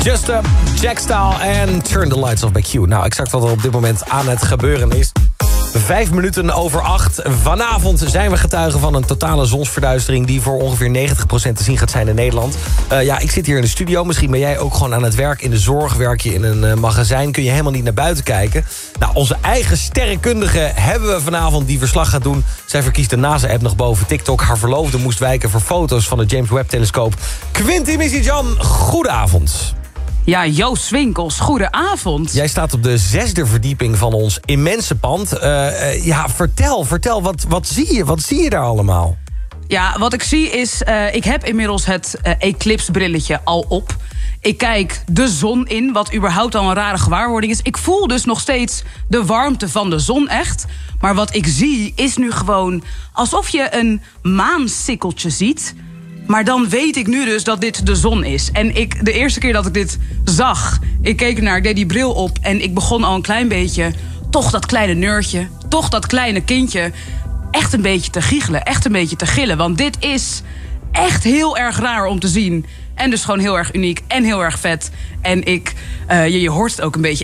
Just Up, Jack Style en Turn the Lights Off by Q. Nou, exact wat er op dit moment aan het gebeuren is. 5 minuten over 8. Vanavond zijn we getuigen van een totale zonsverduistering... die voor ongeveer 90% te zien gaat zijn in Nederland. Ik zit hier in de studio. Misschien ben jij ook gewoon aan het werk in de zorg. Werk je in een magazijn, kun je helemaal niet naar buiten kijken. Nou, onze eigen sterrenkundige hebben we vanavond die verslag gaat doen. Zij verkiest de NASA-app nog boven TikTok. Haar verloofde moest wijken voor foto's van het James Webb-telescoop. Quinty Misijan, goedenavond. Ja, Joost Swinkels, goedenavond. Jij staat op de 6e verdieping van ons immense pand. Vertel, wat zie je? Wat zie je daar allemaal? Ja, wat ik zie is, ik heb inmiddels het eclipse-brilletje al op. Ik kijk de zon in, wat überhaupt al een rare gewaarwording is. Ik voel dus nog steeds de warmte van de zon echt. Maar wat ik zie is nu gewoon alsof je een maansikkeltje ziet... Maar dan weet ik nu dus dat dit de zon is. En de eerste keer dat ik dit zag, ik keek ernaar, ik deed die bril op... en ik begon al een klein beetje, toch dat kleine neurtje, toch dat kleine kindje... echt een beetje te giechelen, echt een beetje te gillen. Want dit is echt heel erg raar om te zien. En dus gewoon heel erg uniek en heel erg vet. En je hoort het ook een beetje.